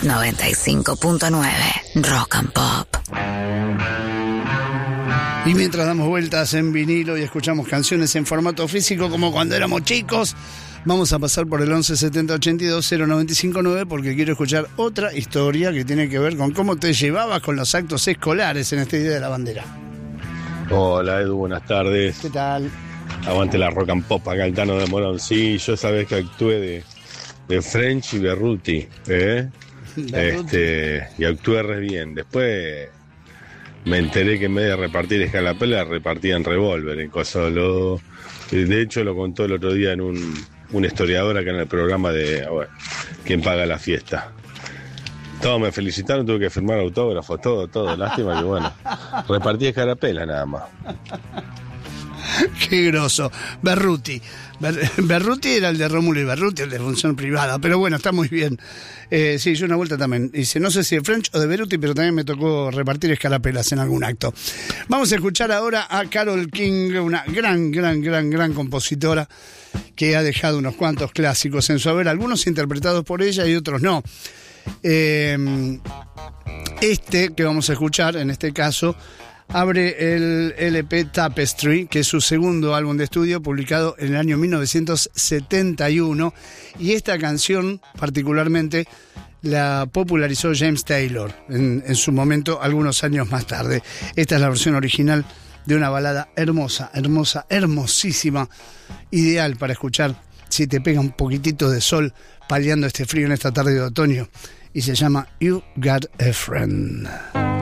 95.9 Rock and Pop. Y mientras damos vueltas en vinilo y escuchamos canciones en formato físico como cuando éramos chicos, vamos a pasar por el 11 70 82 0959 porque quiero escuchar otra historia que tiene que ver con cómo te llevabas con los actos escolares en este Día de la Bandera. Hola Edu, buenas tardes. ¿Qué tal? Aguante la Rock and Pop, acá el Tano de Morón. Sí, yo sabés que actué de French y Berruti, y actué re bien. Después me enteré que en vez de repartir escalapela, repartían revólver en Cosolo. De hecho, lo contó el otro día en un historiador acá en el programa de ¿Quién paga la fiesta? Todos me felicitaron, tuve que firmar autógrafos, todo. Lástima que repartí escalapela nada más. Qué groso. Berruti. Berruti era el de Rómulo y Berruti, el de función privada. Pero bueno, está muy bien. Sí, yo una vuelta también hice, no sé si de French o de Berruti, pero también me tocó repartir escalapelas en algún acto. Vamos a escuchar ahora a Carole King, una gran compositora que ha dejado unos cuantos clásicos en su haber, algunos interpretados por ella y otros no. Este que vamos a escuchar, en este caso, abre el LP Tapestry, que es su segundo álbum de estudio, publicado en el año 1971. Y esta canción, particularmente, la popularizó James Taylor en su momento, algunos años más tarde. Esta es la versión original de una balada hermosísima, ideal para escuchar si te pega un poquitito de sol paliando este frío en esta tarde de otoño. Y se llama You Got a Friend.